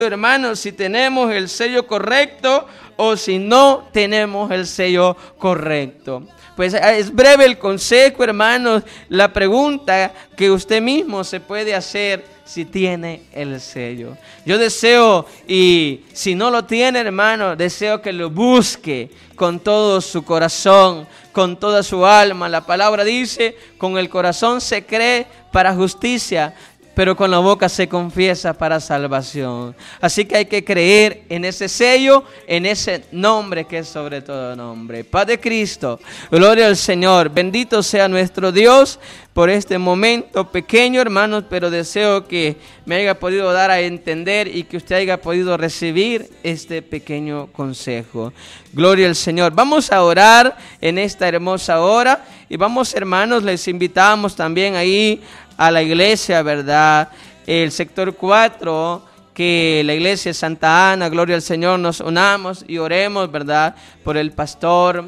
hermanos, si tenemos el sello correcto o si no tenemos el sello correcto. Pues es breve el consejo, hermanos, la pregunta que usted mismo se puede hacer si tiene el sello. Yo deseo, y si no lo tiene, hermano, deseo que lo busque con todo su corazón, con toda su alma. La palabra dice, con el corazón se cree para justicia, pero con la boca se confiesa para salvación. Así que hay que creer en ese sello, en ese nombre que es sobre todo nombre. Padre Cristo, gloria al Señor. Bendito sea nuestro Dios por este momento pequeño, hermanos, pero deseo que me haya podido dar a entender y que usted haya podido recibir este pequeño consejo. Gloria al Señor. Vamos a orar en esta hermosa hora y vamos, hermanos, les invitamos también ahí a la iglesia, ¿verdad? El sector 4, que la iglesia de Santa Ana, gloria al Señor, nos unamos y oremos, ¿verdad? Por el pastor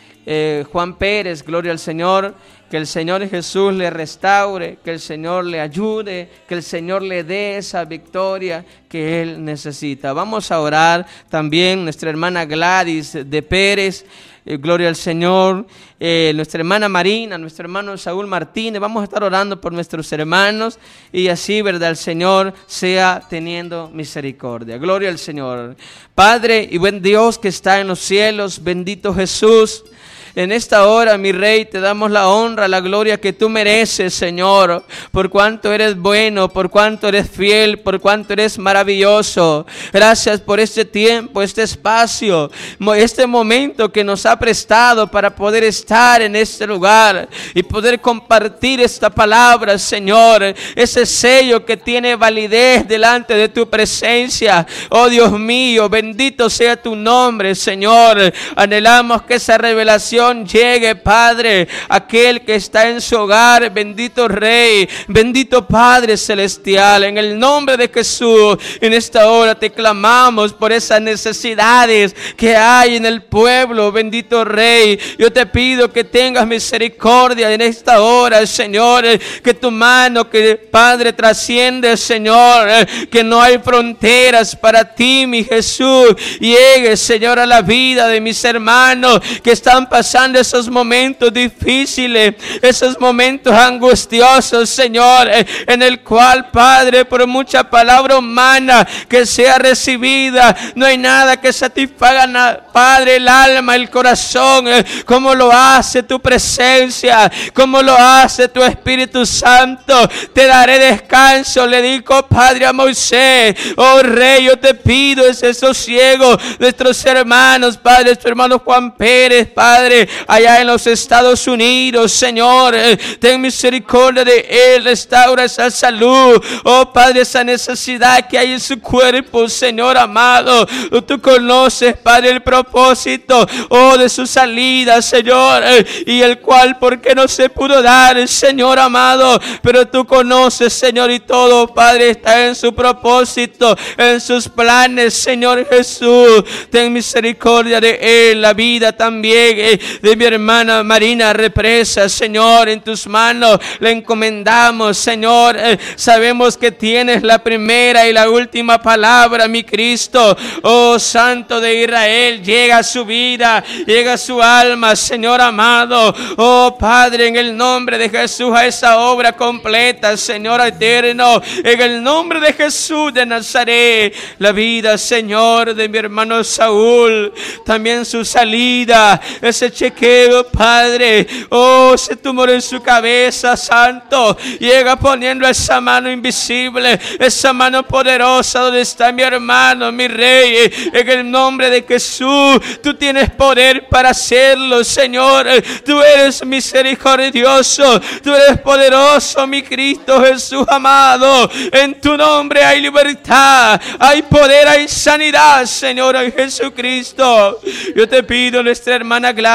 Juan Pérez, gloria al Señor. Que el Señor Jesús le restaure, que el Señor le ayude, que el Señor le dé esa victoria que Él necesita. Vamos a orar también nuestra hermana Gladys de Pérez, gloria al Señor, nuestra hermana Marina, nuestro hermano Saúl Martínez. Vamos a estar orando por nuestros hermanos y así, ¿verdad? El Señor sea teniendo misericordia. Gloria al Señor. Padre y buen Dios que está en los cielos, bendito Jesús. En esta hora, mi Rey, te damos la honra, la gloria que tú mereces, Señor, por cuanto eres bueno, por cuanto eres fiel, por cuanto eres maravilloso. Gracias por este tiempo, este espacio, este momento que nos ha prestado para poder estar en este lugar y poder compartir esta palabra, Señor. Ese sello que tiene validez delante de tu presencia. Oh Dios mío, bendito sea tu nombre, Señor. Anhelamos que esa revelación llegue, Padre, aquel que está en su hogar, bendito Rey, bendito Padre Celestial, en el nombre de Jesús. En esta hora te clamamos por esas necesidades que hay en el pueblo, bendito Rey. Yo te pido que tengas misericordia en esta hora, Señor, que tu mano, que Padre trasciende, Señor, que no hay fronteras para ti, mi Jesús. Llegue, Señor, a la vida de mis hermanos que están pasando esos momentos difíciles, esos momentos angustiosos, Señor, en el cual, Padre, por mucha palabra humana que sea recibida, no hay nada que satisfaga, Padre, el alma, el corazón, como lo hace tu presencia, como lo hace tu Espíritu Santo. Te daré descanso, le dijo, Padre, a Moisés. Oh Rey, yo te pido ese sosiego de nuestros hermanos, Padre, nuestro hermano Juan Pérez, Padre, allá en los Estados Unidos, Señor, ten misericordia de él, restaura esa salud, oh Padre, esa necesidad que hay en su cuerpo, Señor amado. Tú conoces, Padre, el propósito, oh, de su salida, Señor, y el cual, porque no se pudo dar, Señor amado, pero tú conoces, Señor, y todo, Padre, está en su propósito, en sus planes, Señor Jesús. Ten misericordia de él, la vida también de mi hermana Marina Represa, Señor, en tus manos le encomendamos, Señor. Sabemos que tienes la primera y la última palabra, mi Cristo. Oh Santo de Israel, llega a su vida, llega a su alma, Señor amado. Oh Padre, en el nombre de Jesús, a esa obra completa, Señor eterno, en el nombre de Jesús de Nazaret, la vida, Señor, de mi hermano Saúl, también su salida, ese chequeo, Padre, oh, ese tumor en su cabeza, Santo, llega poniendo esa mano invisible, esa mano poderosa donde está mi hermano, mi Rey, en el nombre de Jesús. Tú tienes poder para hacerlo, Señor. Tú eres misericordioso, tú eres poderoso, mi Cristo Jesús amado. En tu nombre hay libertad, hay poder, hay sanidad, Señor, en Jesucristo. Yo te pido, nuestra hermana Gladys,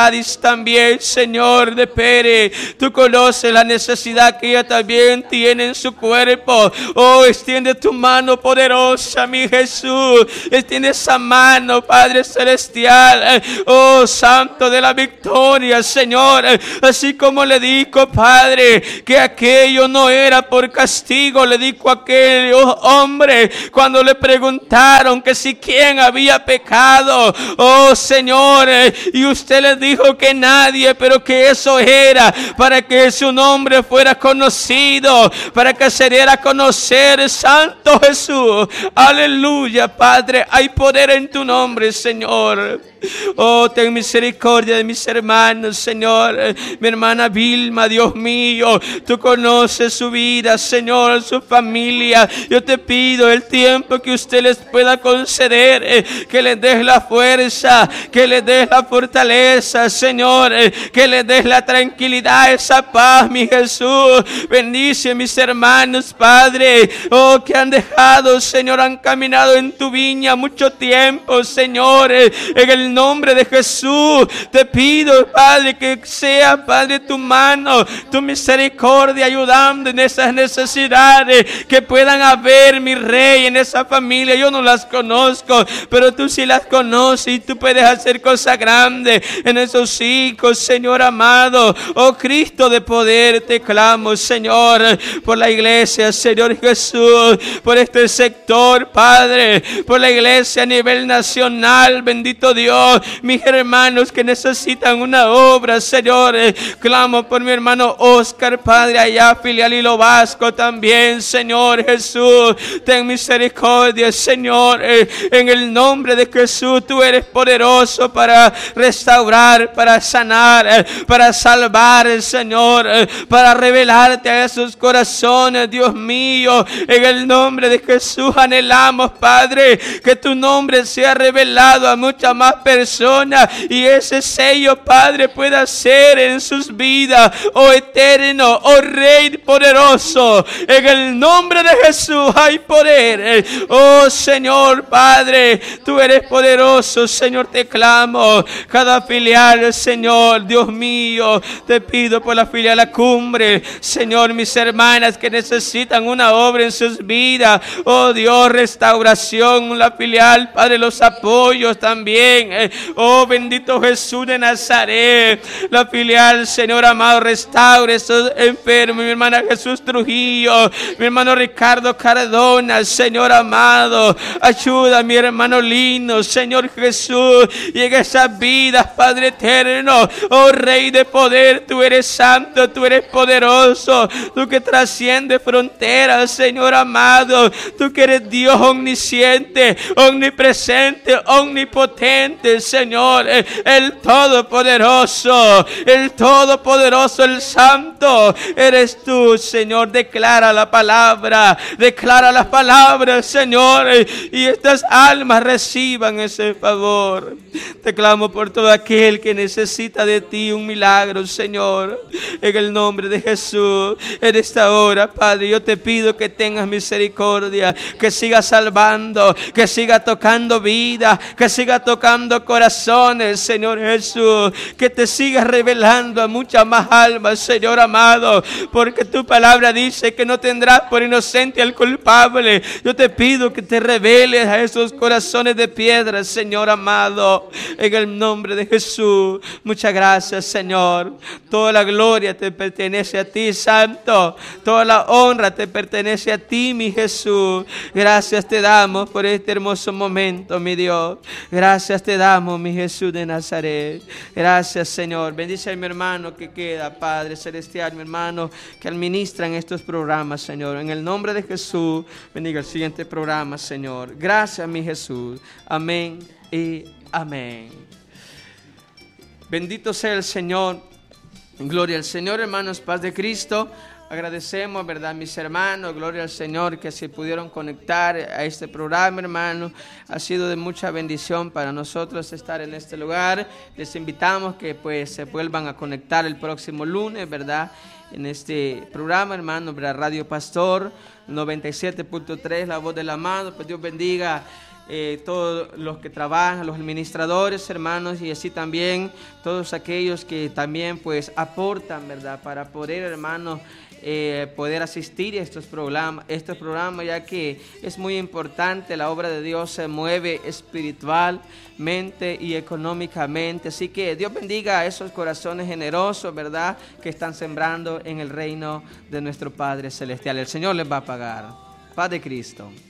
Gladys también, Señor, de Pérez. Tú conoces la necesidad que ella también tiene en su cuerpo. Oh, extiende tu mano poderosa, mi Jesús. Extiende esa mano, Padre Celestial. Oh, Santo de la victoria, Señor. Así como le dijo, Padre, que aquello no era por castigo, le dijo a aquel hombre cuando le preguntaron que si quién había pecado. Oh, Señor, y usted le dijo que nadie, pero que eso era para que su nombre fuera conocido, para que se diera a conocer. Santo Jesús, aleluya, Padre, hay poder en tu nombre, Señor. Oh, ten misericordia de mis hermanos, Señor. Mi hermana Vilma, Dios mío, tú conoces su vida, Señor, su familia. Yo te pido el tiempo que usted les pueda conceder, que les des la fuerza, que les des la fortaleza, Señor, que les des la tranquilidad, esa paz, mi Jesús. Bendice a mis hermanos, Padre, oh, que han dejado, Señor, han caminado en tu viña mucho tiempo, Señor. En el nombre de Jesús te pido, Padre, que sea, Padre, tu mano, tu misericordia ayudando en esas necesidades que puedan haber, mi Rey, en esa familia. Yo no las conozco, pero tú sí las conoces y tú puedes hacer cosas grandes en esos hijos, Señor amado. Oh, Cristo de poder, te clamo, Señor, por la iglesia, Señor Jesús, por este sector, Padre, por la iglesia a nivel nacional, bendito Dios. Mis hermanos que necesitan una obra, Señor, clamo por mi hermano Oscar, Padre, allá filial Hilo Vasco también, Señor Jesús, ten misericordia, Señor, en el nombre de Jesús. Tú eres poderoso para restaurar, para sanar, para salvar, Señor, para revelarte a esos corazones, Dios mío. En el nombre de Jesús anhelamos, Padre, que tu nombre sea revelado a muchas más personas y ese sello, Padre, pueda ser en sus vidas, oh eterno, oh Rey poderoso. En el nombre de Jesús hay poder. Oh Señor, Padre, tú eres poderoso, Señor, te clamo. Cada filial, Señor, Dios mío, te pido por la filial La Cumbre, Señor, mis hermanas que necesitan una obra en sus vidas. Oh Dios, restauración, la filial, Padre, los apoyos también. Oh bendito Jesús de Nazaret, la filial, Señor amado, restaure esos enfermos. Mi hermana Jesús Trujillo, mi hermano Ricardo Cardona, Señor amado, ayuda a mi hermano Lino, Señor Jesús, y en esas vidas, Padre eterno, oh Rey de poder, tú eres santo, tú eres poderoso, tú que trasciendes fronteras, Señor amado, tú que eres Dios omnisciente, omnipresente, omnipotente, Señor, el todopoderoso, el santo, eres tú, Señor. Declara la palabra, Señor, y estas almas reciban ese favor. Te clamo por todo aquel que necesita de ti un milagro, Señor, en el nombre de Jesús. En esta hora, Padre, yo te pido que tengas misericordia, que sigas salvando, que siga tocando vida, que siga tocando corazones, Señor Jesús, que te sigas revelando a muchas más almas, Señor amado, porque tu palabra dice que no tendrás por inocente al culpable. Yo te pido que te reveles a esos corazones de piedra, Señor amado, en el nombre de Jesús. Muchas gracias, Señor. Toda la gloria te pertenece a ti, Santo. Toda la honra te pertenece a ti, mi Jesús. Gracias te damos por este hermoso momento, mi Dios. Gracias te damos, mi Jesús de Nazaret. Gracias, Señor. Bendice a mi hermano que queda, Padre Celestial, mi hermano que administra en estos programas, Señor. En el nombre de Jesús, bendiga el siguiente programa, Señor. Gracias, mi Jesús. Amén y amén. Bendito sea el Señor. Gloria al Señor, hermanos, paz de Cristo. Agradecemos, ¿verdad?, mis hermanos, gloria al Señor, que se pudieron conectar a este programa, hermano. Ha sido de mucha bendición para nosotros estar en este lugar. Les invitamos que pues se vuelvan a conectar el próximo lunes, ¿verdad?, en este programa, hermano, ¿verdad? Radio Pastor 97.3, la voz del amado. Pues Dios bendiga todos los que trabajan, los administradores, hermanos, y así también todos aquellos que también pues aportan, ¿verdad? Para poder, hermanos, poder asistir a estos programas, ya que es muy importante. La obra de Dios se mueve espiritualmente y económicamente, así que Dios bendiga a esos corazones generosos, ¿verdad?, que están sembrando en el reino de nuestro Padre Celestial. El Señor les va a pagar. Paz de Cristo.